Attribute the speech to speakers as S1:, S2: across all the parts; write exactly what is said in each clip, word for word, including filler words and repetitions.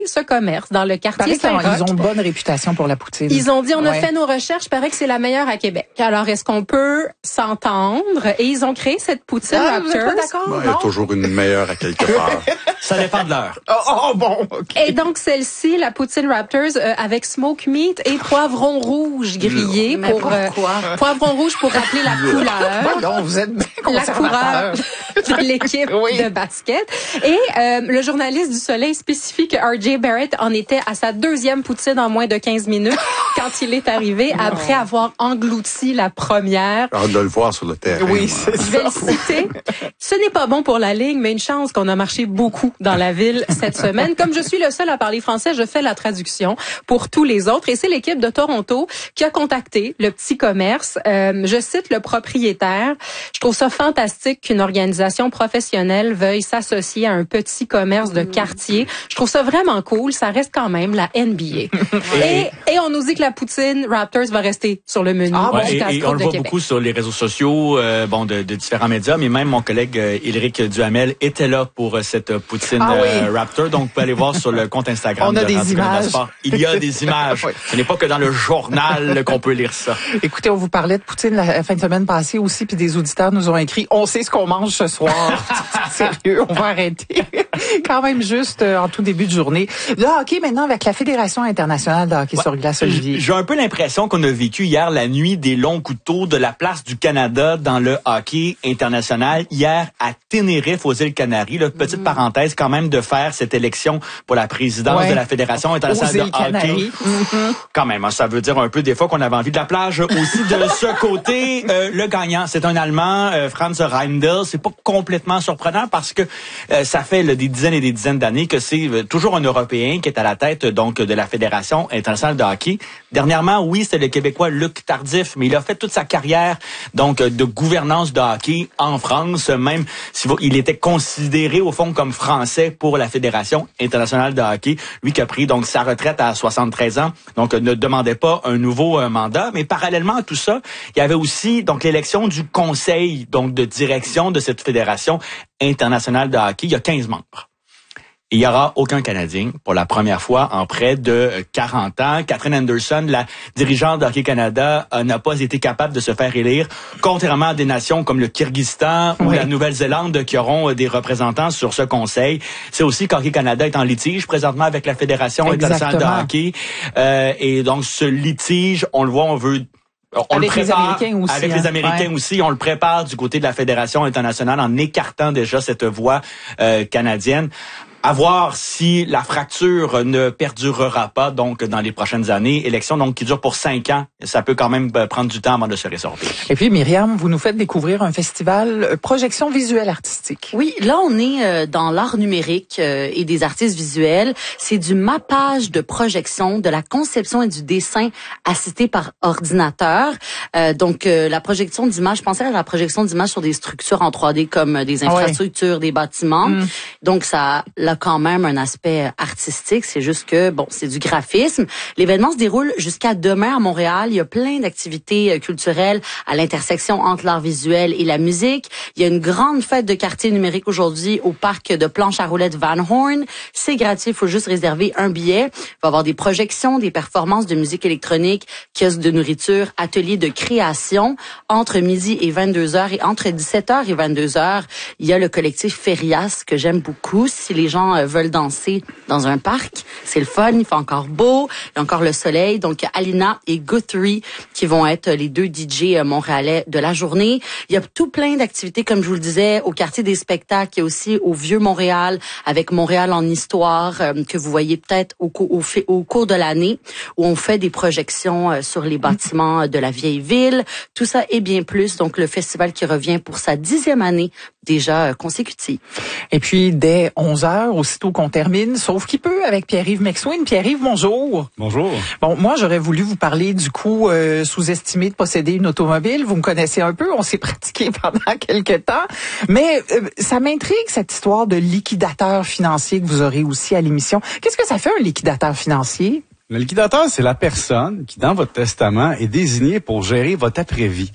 S1: ce commerce dans le quartier Saint-Roch.
S2: Ils ont une bonne réputation pour la poutine.
S1: Ils ont dit, on a
S2: ouais.
S1: fait nos recherches, paraît que c'est la meilleure à Québec. Alors, est-ce qu'on peut s'entendre? Et ils ont créé cette poutine
S2: ah,
S1: Raptors.
S2: Vous êtes pas d'accord?
S3: Bon, il y a toujours une meilleure à quelque part.
S4: Ça dépend de l'heure.
S2: Oh, oh bon, OK.
S1: Et donc, celle-ci, la poutine Raptors, euh, avec smoke meat et poivron rouge grillé.
S5: Mais
S1: pour euh, Poivron rouge pour rappeler la couleur.
S2: Bon, vous êtes bien
S1: La couleur
S2: conservateur.
S1: de l'équipe
S2: oui.
S1: de basket. Et euh, le journaliste du Soleil spécifie que R J Barrett en était à sa deuxième poutine en moins de quinze minutes quand il est arrivé, après avoir englouti la première.
S3: Hâte de le voir sur le terrain.
S2: Oui,
S3: moi.
S2: c'est
S1: Je vais le citer. Ce n'est pas bon pour la Ligue, mais une chance qu'on a marché beaucoup dans la ville cette semaine. Comme je suis le seul à parler français, je fais la traduction pour tous les autres. Et c'est l'équipe de Toronto qui a contacté le petit commerce. Euh, je cite le propriétaire. Je trouve ça fantastique qu'une organisation professionnelle veuille s'associer à un petit commerce de quartier. Je trouve ça vraiment cool. Ça reste quand même la N B A. et, et on nous dit que la poutine Raptors va rester sur le menu.
S2: Ah,
S4: Ouais,
S1: du
S4: et,
S1: casse-croûte
S4: et on le
S1: de
S4: voit
S1: Québec.
S4: beaucoup sur les réseaux sociaux, euh, bon, de, de différents médias, mais même mon collègue euh, Éric Duhamel était là pour euh, cette poutine
S2: ah, oui.
S4: euh, Raptor. Donc, vous pouvez aller voir sur le compte Instagram
S2: On a
S4: de
S2: des
S4: Radio Canada
S2: images.
S4: Sport. Il y a des images.
S2: Oui.
S4: Ce n'est pas que dans le journal qu'on peut lire ça.
S2: Écoutez, on vous parlait de poutine la fin de semaine passée aussi, puis des auditeurs nous ont écrit « On sait ce qu'on mange ce soir. » Sérieux, on va arrêter. Quand même juste euh, en tout début de journée. Là, hockey maintenant avec la Fédération internationale de hockey
S4: Ouais.
S2: sur glace, Olivier.
S4: J'ai un peu l'impression qu'on a vécu hier la nuit des longs couteaux de la place du Canada dans le hockey international. Hier, à Tenerife, aux îles Canaries. Là, petite mm. parenthèse quand même de faire cette élection pour la présidence
S2: ouais.
S4: de la Fédération internationale
S2: aux îles
S4: de hockey.
S2: Canaries. Mm-hmm.
S4: Quand même, hein, ça veut dire un peu des fois qu'on avait envie de la plage aussi de ce côté. Euh, le gagnant, c'est un Allemand, euh, Franz Reindl. C'est pas complètement surprenant parce que euh, ça fait là, des dizaines et des dizaines d'années que c'est euh, toujours un Européen qui est à la tête donc de la Fédération internationale de hockey. Dernièrement, oui, c'était le Québécois Luc Tardif, mais il a fait toute sa carrière donc de gouvernance de hockey en France, même s'il était considéré au fond comme français pour la Fédération internationale de hockey. Lui qui a pris donc sa retraite à soixante-treize ans, donc ne demandait pas un nouveau euh, mandat. Mais parallèlement à tout ça, il y avait aussi donc l'élection du conseil donc de direction de cette Fédération internationale de hockey. Il y a quinze membres. Il n'y aura aucun Canadien pour la première fois en près de quarante ans. Catherine Anderson, la dirigeante de Hockey Canada, euh, n'a pas été capable de se faire élire, contrairement à des nations comme le Kyrgyzstan oui. ou la Nouvelle-Zélande qui auront euh, des représentants sur ce conseil. C'est aussi qu'Hockey Canada est en litige présentement avec la Fédération internationale de hockey. Euh, et donc, ce litige, on le voit, on veut... On
S2: avec
S4: le prépare,
S2: les Américains aussi.
S4: Avec
S2: hein.
S4: les Américains
S2: ouais.
S4: aussi, on le prépare du côté de la Fédération internationale en écartant déjà cette voie euh, canadienne. À voir si la fracture ne perdurera pas donc dans les prochaines années. Élection donc qui dure pour cinq ans, ça peut quand même prendre du temps avant de se résorber.
S2: Et puis Myriam, vous nous faites découvrir un festival projection visuelle artistique.
S5: Oui, là on est euh, dans l'art numérique euh, et des artistes visuels. C'est du mappage de projection, de la conception et du dessin assisté par ordinateur. Euh, donc euh, la projection d'images, je pensais à la projection d'images sur des structures en trois D comme des infrastructures, ouais. des bâtiments. Mm. Donc ça a quand même un aspect artistique, c'est juste que, bon, c'est du graphisme. L'événement se déroule jusqu'à demain à Montréal. Il y a plein d'activités culturelles à l'intersection entre l'art visuel et la musique. Il y a une grande fête de quartier numérique aujourd'hui au parc de planche à roulettes Van Horn. C'est gratuit, il faut juste réserver un billet. Il va y avoir des projections, des performances de musique électronique, kiosques de nourriture, ateliers de création entre midi et vingt-deux heures et entre dix-sept heures et vingt-deux heures. Il y a le collectif Ferias que j'aime beaucoup. Si les gens veulent danser dans un parc, c'est le fun, il fait encore beau, il y a encore le soleil. Donc, Alina et Guthrie qui vont être les deux D J montréalais de la journée. Il y a tout plein d'activités, comme je vous le disais, au quartier des spectacles, il y a aussi au Vieux-Montréal, avec Montréal en histoire, euh, que vous voyez peut-être au, au, au cours de l'année, où on fait des projections euh, sur les bâtiments de la vieille ville. Tout ça et bien plus. Donc, le festival qui revient pour sa dixième année déjà euh, consécutive.
S2: Et puis, dès onze heures, aussitôt qu'on termine, sauf qui peut, avec Pierre-Yves McSween. Pierre-Yves, bonjour.
S6: Bonjour.
S2: Bon, moi, j'aurais voulu vous parler du coût euh, sous-estimé de posséder une automobile. Vous me connaissez un peu, on s'est pratiqué pendant quelques temps. Mais euh, ça m'intrigue, cette histoire de liquidateur financier que vous aurez aussi à l'émission. Qu'est-ce que ça fait, un liquidateur financier?
S6: Le liquidateur, c'est la personne qui, dans votre testament, est désignée pour gérer votre après-vie.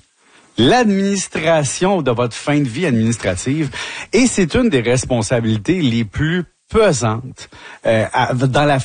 S6: L'administration de votre fin de vie administrative. Et c'est une des responsabilités les plus pesantes euh, à, dans la